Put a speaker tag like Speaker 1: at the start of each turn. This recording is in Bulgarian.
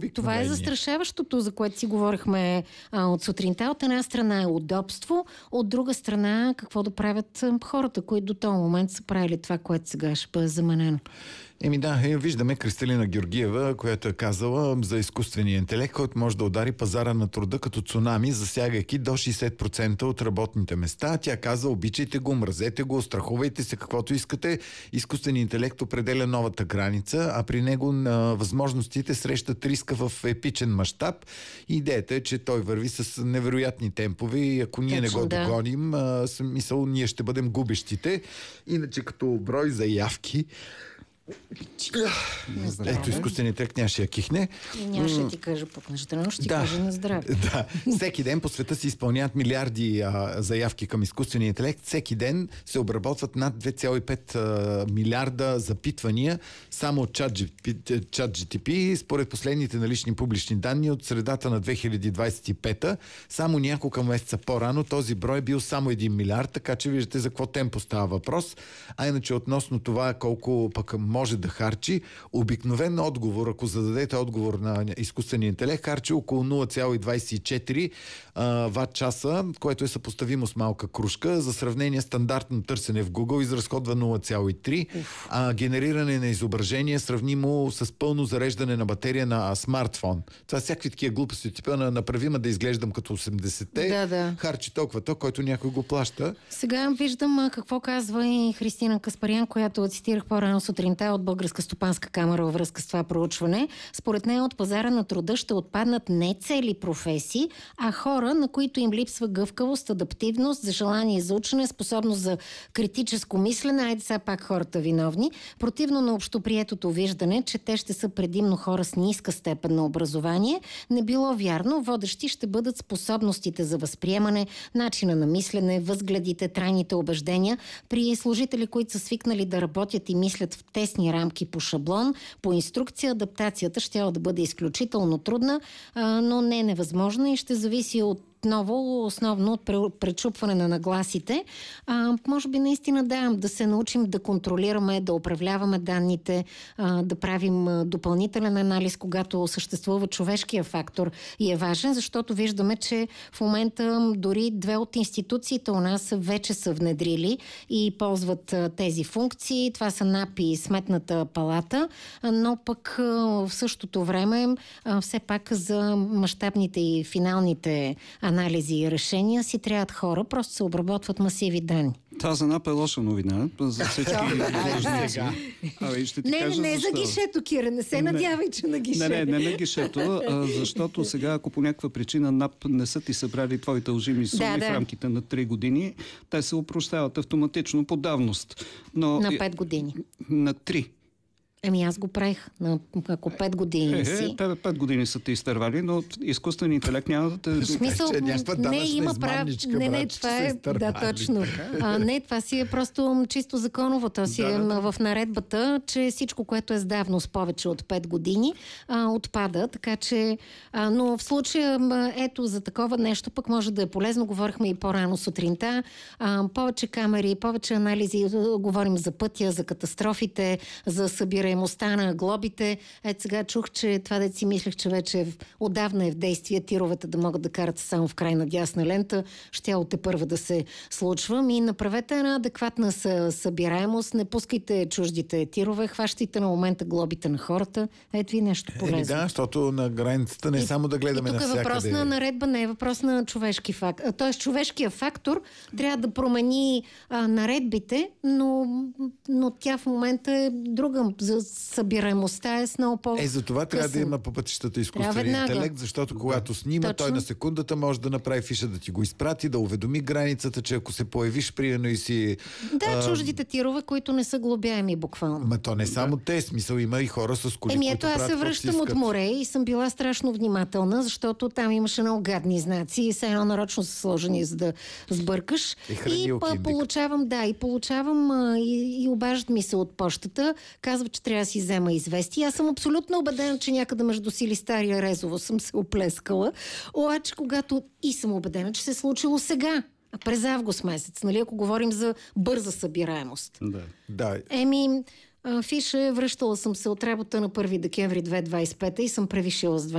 Speaker 1: това е застрашаващото, за което си говорихме от сутринта. От една страна е удобство, от друга страна какво да правят хората, които до този момент са правили това, което сега ще бъде заменено.
Speaker 2: Виждаме Кристалина Георгиева, която е казала за изкуствения интелект, който може да удари пазара на труда като цунами, засягайки до 60% от работните места. Тя каза: обичайте го, мразете го, страхувайте се, каквото искате. Изкуственият интелект определя новата граница, а при него възможностите срещат риска в епичен мащаб. Идеята е, че той върви с невероятни темпове и ако ние не го догоним, смисъл, ние ще бъдем губещите. Иначе като брой заявки, ето, изкуственият интелект нямаше я кихне.
Speaker 1: Нямаше ти кажа пък неща, ще ти кажа на здраве.
Speaker 2: Да. Всеки ден по света се изпълняват милиарди заявки към изкуствения интелект. Всеки ден се обработват над 2,5 милиарда запитвания само от ChatGPT. Според последните налични публични данни от средата на 2025, само няколко месеца по-рано този брой е бил само 1 милиард, така че виждате за какво темпо става въпрос. А иначе относно това колко пък може да харчи, обикновен отговор, ако зададете отговор на изкуствения интелект, харчи около 0,24 ватт-часа, което е съпоставимо с малка кружка. За сравнение, стандартно търсене в Google изразходва 0,3, а генериране на изображение сравнимо с пълно зареждане на батерия на смартфон. Това всякакви такива глупости, типа направима да изглеждам като 80-те, харчи толкова то, който някой го плаща.
Speaker 1: Сега виждам какво казва и Христина Каспарян, която цитирах по-рано сутринта от Българска стопанска камара във връзка с това проучване. Според нея от пазара на труда ще отпаднат не цели професии, а хора, на които им липсва гъвкавост, адаптивност, за желание за учене, способност за критическо мислене. Айде сега пак хората виновни. Противно на общоприетото виждане, че те ще са предимно хора с ниска степен на образование, не било вярно. Водещи ще бъдат способностите за възприемане, начина на мислене, възгледите, трайните убеждения. При служители, които са свикнали да работят и мислят в тесни рамки по шаблон, по инструкция, адаптацията ще да бъде изключително трудна, но не невъзможна и ще зависи от основно от пречупване на нагласите. Може би наистина да се научим да контролираме, да управляваме данните, да правим допълнителен анализ, когато съществува човешкия фактор и е важен, защото виждаме, че в момента дори 2 от институциите у нас вече са внедрили и ползват тези функции. Това са НАП и Сметната палата, но пък в същото време все пак за мащабните и финалните анализи и решения си трябват хора, просто се обработват масиви данни.
Speaker 3: Това за НАП е лоша новина за всички длъжници.
Speaker 1: Не за гишето, Кира, не се надявай, че на гишето.
Speaker 3: Не на гишето, защото сега, ако по някаква причина НАП не са ти събрали твоите дължими суми в рамките на 3 години, те се опрощават автоматично по давност. Но
Speaker 1: на 5 години.
Speaker 3: На 3.
Speaker 1: Аз го правих ако 5 години си.
Speaker 3: Те 5 години са те изтървали, но изкуствен интелект няма да те...
Speaker 1: В смисъл, не има прав... Не, това е... Да, точно. Не, това си е просто чисто законово. То си е в наредбата, че всичко, което е с давност повече от 5 години, отпада. Така че... Но в случая, ето, за такова нещо пък може да е полезно. Говорихме и по-рано сутринта. Повече камери, повече анализи. Говорим за пътя, за катастрофите, за събирането на глобите. Ето сега чух, че това да си мислех, че вече отдавна е в действие тировете да могат да карат само в крайна дясна лента. Щяло тепърва да се случва. И направете една адекватна събираемост. Не пускайте чуждите тирове, хващайте на момента глобите на хората. Ето ви нещо полезно.
Speaker 2: Защото на границата не само да гледаме навсякъде.
Speaker 1: Тук е въпрос на наредба, не е въпрос на човешки фактор. Тоест човешкият фактор трябва да промени наредбите, но тя в момента е друга. За събираемостта е с много по-късно.
Speaker 2: За това трябва да има по пътищата изкуствен интелект, защото когато снима, той на секундата може да направи фиша, да ти го изпрати, да уведоми границата, че ако се появиш приедно и си...
Speaker 1: чуждите тирове, които не са глобяеми буквално.
Speaker 2: То не само те, смисъл има и хора с коли, които
Speaker 1: аз се връщам от море и съм била страшно внимателна, защото там имаше много гадни знаци и едно нарочно са сложени, за да сбъркаш. И получавам и обаждат ми се от пощата, казва, че трябва да си взема известие. Аз съм абсолютно убедена, че някъде между Силистар и Резово съм се оплескала. Обаче, когато и съм убедена, че се е случило сега, през август месец, нали, ако говорим за бърза събираемост. Фиша, връщала съм се от работа на 1 декември 2025 и съм превишила с